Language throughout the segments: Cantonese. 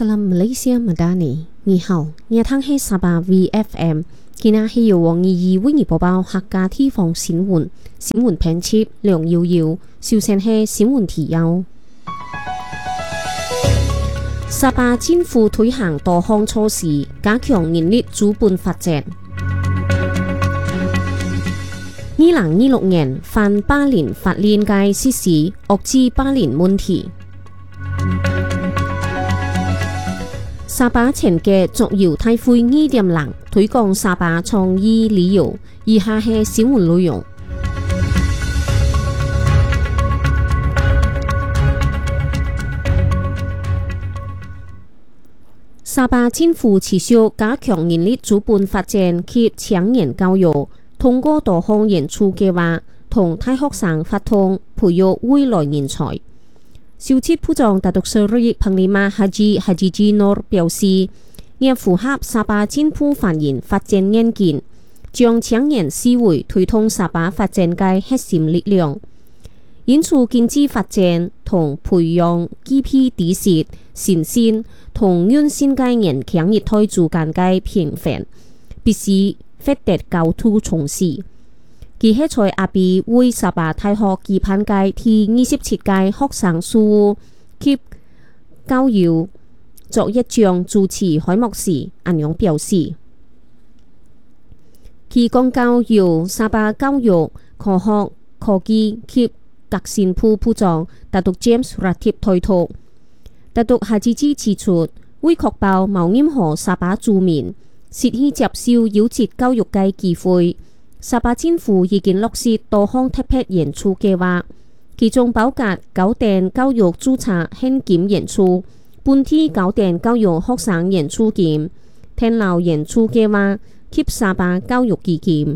Salam Malaysia Madani， 你好，熱聽係沙巴 VFM， 今日係由黃怡怡為你播報客家地方新聞編輯梁瑤瑤，首先係新聞提要。沙巴政府推行多項措施，加強人力資本發展。2026年反霸凌法令界實施，遏制霸凌問題。沙巴前嘅作業大會2.0推廣沙巴創意旅遊，以下係新聞內容。沙巴政府持續加強人力資本發展及青年教育，通過多項演出計劃同大學生合同培育未來人才。少節部長達獨舍瑞彭利馬哈吉諾表示，亦符合沙巴政府發言發展眼見，將青年思維推動沙巴發展嘅核心力量，引促經濟發展同培養基礎知識、信心同軟性嘅年輕一代之間嘅平衡，必須獲得高度重視。佢係在阿比為沙巴大學舉辦嘅第27屆學生事務及教育作一場主持開幕時，安陽表示，佢講到由沙巴教育、科學、科技及革新部部長達獨 James Ratip 推動。達獨下次指出，為確保冇任何沙巴住民失去接受優質教育嘅機會。沙巴政府已經落實多項特別演出計劃，其中包括高等教育註冊現金演出、本地高等教育學生演出金、天老演出計劃及沙巴教育基金。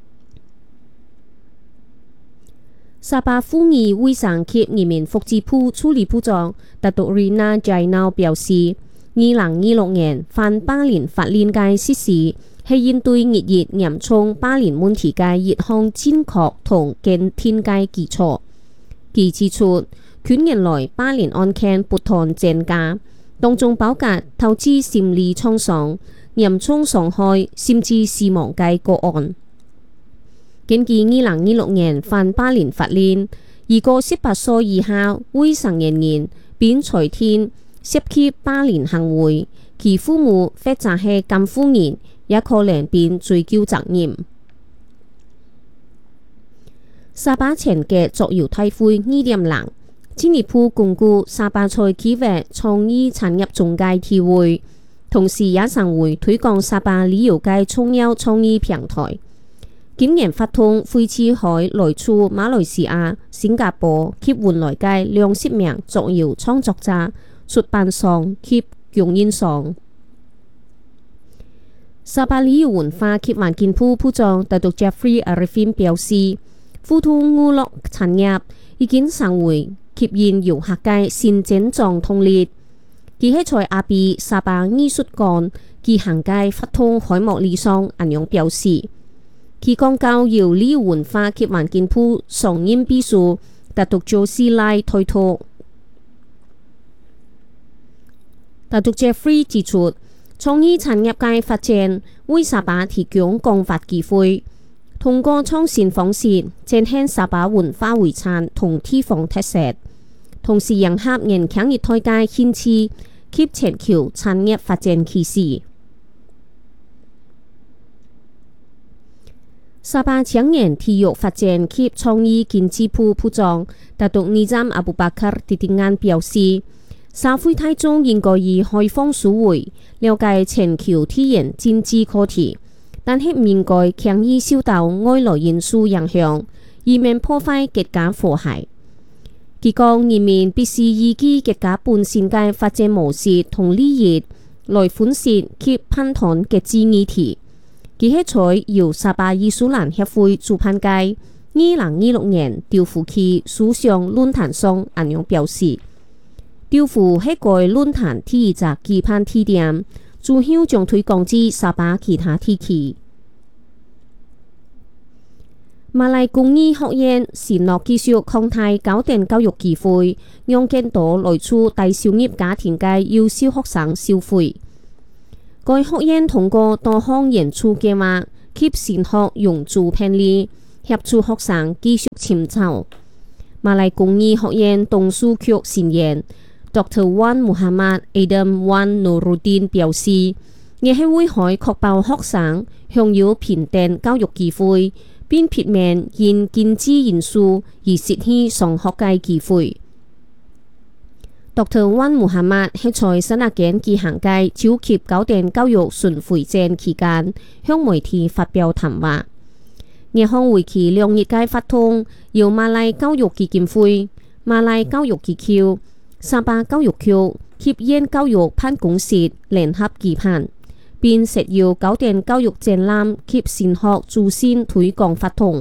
沙巴婦兒衛生及人民福祉部處理部長達獨Rina Jainal表示，2026年反霸凌法令嘅實施係應對日益嚴重霸凌問題嘅一項正確同堅定嘅基礎。佢指出，近年來霸凌案件不斷增加，當中包括導致心理創傷、嚴重傷害甚至死亡嘅個案。根據2026年反霸凌法令，如果18歲以下未成年人並裁定涉及霸凌行為，其父母或者係監護人也可能被追究責任。沙巴前嘅作業大會2.0進一步鞏固沙巴在企業創意產業中嘅地位，同時也成為推廣沙巴旅遊嘅重要創意平台。今年發通會次海來自馬來西亞、新加坡及換來嘅20名作業創作者、出版商及供應商。沙巴旅遊文化及環境部部長達獨 Jeffrey Arifin 表示，互通娛樂產業已經成為吸引遊客嘅新增長動力。佢喺在阿比沙巴藝術館舉行嘅發通開幕禮上，安陽表示，佢講到由旅遊文化及環境部常任秘書達獨Josie Lai推動。達獨 Jeffrey 指出，創意產業界發展為沙巴提供廣發機會，通過創新方式展現沙巴文化遺產同地方特色，同時迎合年輕一代嘅興趣及全球產業發展趨勢。沙巴青年體育發展及創意經濟部部長達獨Nizam Abu Bakar Titingan表示，社會大眾應該以開放思維了解全球體驗經濟課題，但係唔應該輕易受到外來因素影響，以免破壞國家和諧。佢講，人民必須依據國家本身嘅發展模式同利益來分析及判斷國際議題。佢係在由沙巴藝術蘭協會主辦嘅2026年調布區書上論壇上，安陽表示，調布係該論壇第一個舉辦地點，主要將推廣至沙巴其他地區。 馬來公益學院承諾繼續擴大高等教育機會，讓更多來自低收入家庭嘅優秀學生受惠。該學院通過多項演出計劃，給先學用助便利，協助學生繼續尋找。馬來公益學院董事局成員 Dr. Wan Muhammad Adam Wan Nuruddin 表示，亦係會可確保學生享有平等教育機會，並避免因經濟因素而失去上學嘅機會。Dr. Wan Muhammad 係在新亞間舉行嘅召集高等教育巡迴展期間，向媒體發表談話。呢項為期2日嘅活動，由馬來教育基金會、馬來教育機構、沙巴教育局及研教育辦公室聯合舉辦，並設有高等教育展覽及先學助先推廣活動。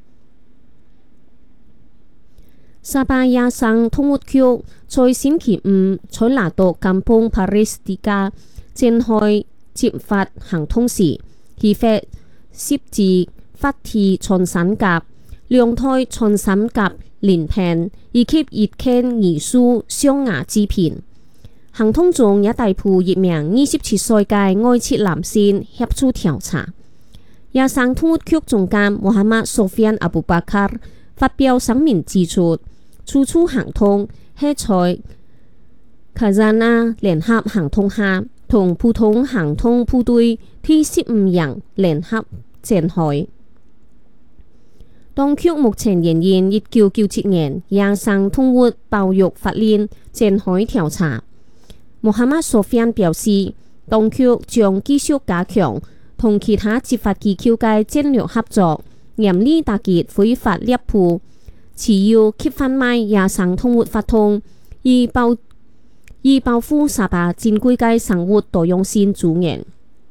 沙巴野生動物局在星期五在拿督甘榜 Paris 地家展開執法行動時，揭發涉自發蹄穿山甲、兩胎穿山甲鱗片以及熱傾疑似雙牙製片。行動中也逮捕一名27歲嘅外籍男性協助調查。野生動物局總監穆罕默索菲安阿布巴卡發表聲明指出，此次行動係在卡扎納聯合行動下，同普通行動部隊第15人聯合展開。當局目前仍然1997年野生動物保育法令展開調查。穆罕默索菲安表示，當局將繼續加強同其他執法機構嘅戰略合作，嚴厲打擊非法獵捕、持有及販賣野生動物活動，以保護沙巴珍貴嘅生物多樣性資源。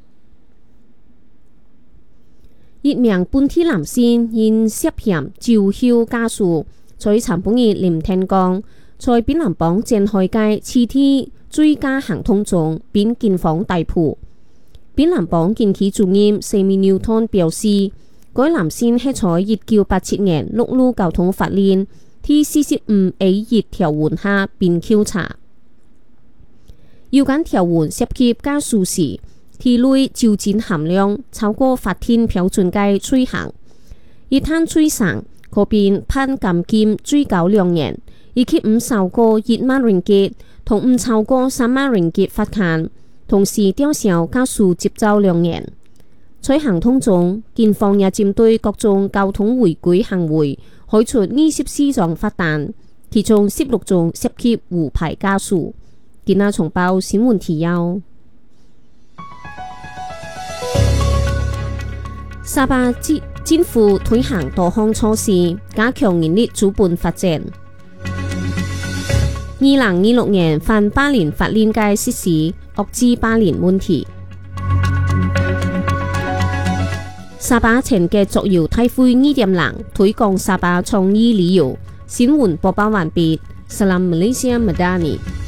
一名本地男性因涉嫌招搖駕駛，在參半日凌晨講，在檳榔幫展開嘅次天追加行動中，被警方逮捕。檳榔幫近期主任Semi Newton表示，該男性係在1987年陸路交通法令第45A1條文下被扣查。有關條文涉及駕駛時體內酒精含量超過法定標準嘅罪行，一旦罪成，可被判監禁最高2年，以及唔超過1萬ringgit吉同唔超過3萬ringgit吉罰款，同時吊銷駕駛執照2年。在行動中，警方也針對各種交通違規行為開出24宗罰單，其中16宗涉及無牌駕駛。今日重報新聞提要。沙巴政府推行多項措施，加強人力資本發展。2026年反霸凌法令嘅實施，遏制霸凌問題。沙巴前嘅作業大會2.0推廣沙巴創意旅遊。新聞播報完畢。Salam Malaysia Madani。